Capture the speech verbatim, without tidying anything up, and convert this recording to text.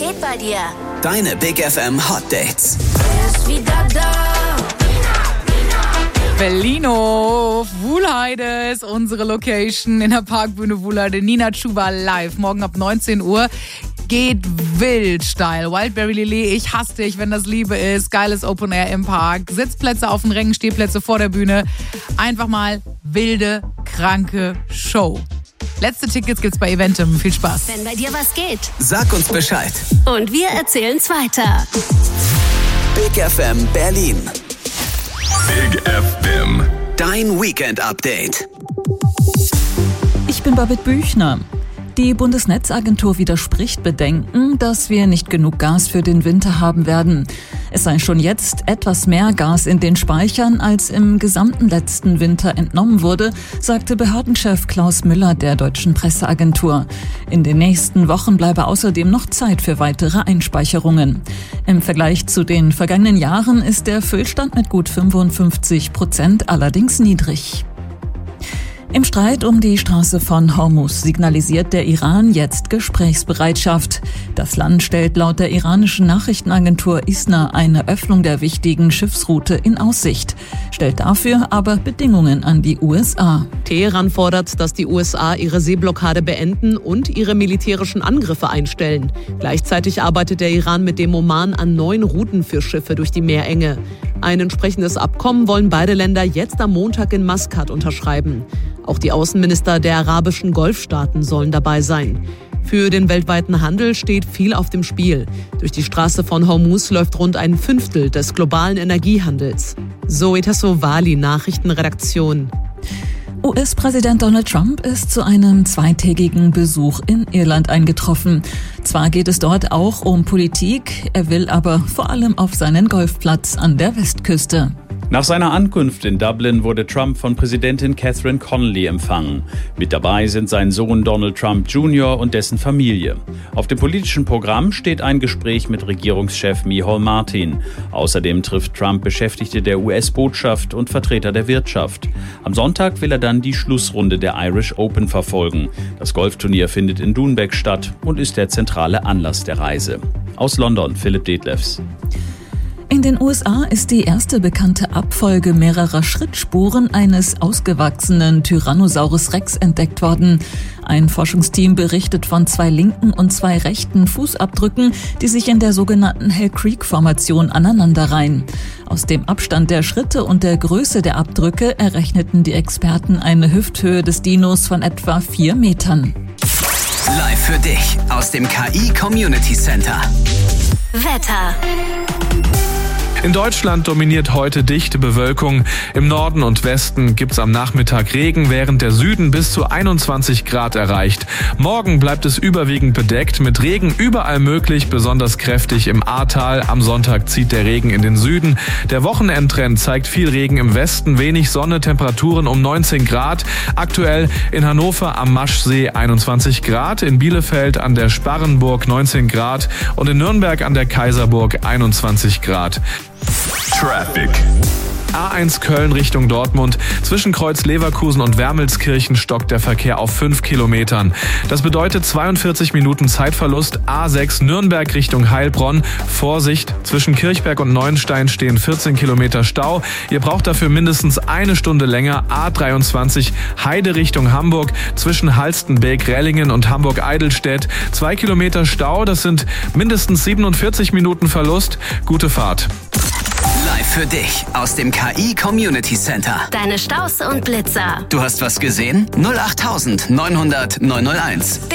geht bei dir? Deine Big F M Hot Dates. Er ist wieder da. Berlino, Wuhlheide ist unsere Location in der Parkbühne Wuhlheide. Nina Chuba live, morgen ab neunzehn Uhr. Geht wild steil. Wildberry Lillet, ich hasse dich, wenn das Liebe ist. Geiles Open Air im Park. Sitzplätze auf den Rängen, Stehplätze vor der Bühne. Einfach mal wilde, kranke Show. Letzte Tickets gibt's bei Eventim. Viel Spaß. Wenn bei dir was geht. Sag uns Bescheid. Und wir erzählen's weiter. Big F M Berlin. Big F M. Dein Weekend-Update. Ich bin Babette Büchner. Die Bundesnetzagentur widerspricht Bedenken, dass wir nicht genug Gas für den Winter haben werden. Es sei schon jetzt etwas mehr Gas in den Speichern, als im gesamten letzten Winter entnommen wurde, sagte Behördenchef Klaus Müller der Deutschen Presseagentur. In den nächsten Wochen bleibe außerdem noch Zeit für weitere Einspeicherungen. Im Vergleich zu den vergangenen Jahren ist der Füllstand mit gut fünfundfünfzig Prozent allerdings niedrig. Im Streit um die Straße von Hormuz signalisiert der Iran jetzt Gesprächsbereitschaft. Das Land stellt laut der iranischen Nachrichtenagentur ISNA eine Öffnung der wichtigen Schiffsroute in Aussicht, stellt dafür aber Bedingungen an die U S A. Teheran fordert, dass die U S A ihre Seeblockade beenden und ihre militärischen Angriffe einstellen. Gleichzeitig arbeitet der Iran mit dem Oman an neuen Routen für Schiffe durch die Meerenge. Ein entsprechendes Abkommen wollen beide Länder jetzt am Montag in Maskat unterschreiben. Auch die Außenminister der arabischen Golfstaaten sollen dabei sein. Für den weltweiten Handel steht viel auf dem Spiel. Durch die Straße von Hormuz läuft rund ein Fünftel des globalen Energiehandels. Zoe Tassovali, Nachrichtenredaktion. U S-Präsident Donald Trump ist zu einem zweitägigen Besuch in Irland eingetroffen. Zwar geht es dort auch um Politik, er will aber vor allem auf seinen Golfplatz an der Westküste. Nach seiner Ankunft in Dublin wurde Trump von Präsidentin Catherine Connolly empfangen. Mit dabei sind sein Sohn Donald Trump Junior und dessen Familie. Auf dem politischen Programm steht ein Gespräch mit Regierungschef Micheal Martin. Außerdem trifft Trump Beschäftigte der U S-Botschaft und Vertreter der Wirtschaft. Am Sonntag will er dann die Schlussrunde der Irish Open verfolgen. Das Golfturnier findet in Doonbeg statt und ist der zentrale Anlass der Reise. Aus London, Philipp Detlefs. In den U S A ist die erste bekannte Abfolge mehrerer Schrittspuren eines ausgewachsenen Tyrannosaurus Rex entdeckt worden. Ein Forschungsteam berichtet von zwei linken und zwei rechten Fußabdrücken, die sich in der sogenannten Hell Creek-Formation aneinanderreihen. Aus dem Abstand der Schritte und der Größe der Abdrücke errechneten die Experten eine Hüfthöhe des Dinos von etwa vier Metern. Live für dich aus dem K I Community Center. Wetter. In Deutschland dominiert heute dichte Bewölkung. Im Norden und Westen gibt's am Nachmittag Regen, während der Süden bis zu einundzwanzig Grad erreicht. Morgen bleibt es überwiegend bedeckt, mit Regen überall möglich, besonders kräftig im Ahrtal. Am Sonntag zieht der Regen in den Süden. Der Wochenendtrend zeigt viel Regen im Westen, wenig Sonne, Temperaturen um neunzehn Grad. Aktuell in Hannover am Maschsee einundzwanzig Grad, in Bielefeld an der Sparrenburg neunzehn Grad und in Nürnberg an der Kaiserburg einundzwanzig Grad. Traffic. A eins Köln Richtung Dortmund. Zwischen Kreuz Leverkusen und Wermelskirchen stockt der Verkehr auf fünf Kilometern. Das bedeutet zweiundvierzig Minuten Zeitverlust. A sechs Nürnberg Richtung Heilbronn. Vorsicht, zwischen Kirchberg und Neuenstein stehen vierzehn Kilometer Stau. Ihr braucht dafür mindestens eine Stunde länger. A dreiundzwanzig Heide Richtung Hamburg. Zwischen Halstenbek, Rellingen und Hamburg-Eidelstedt. Zwei Kilometer Stau, das sind mindestens siebenundvierzig Minuten Verlust. Gute Fahrt. Live für dich aus dem K I Community Center. Deine Staus und Blitzer. Du hast was gesehen? null acht neunhundert neunhunderteins.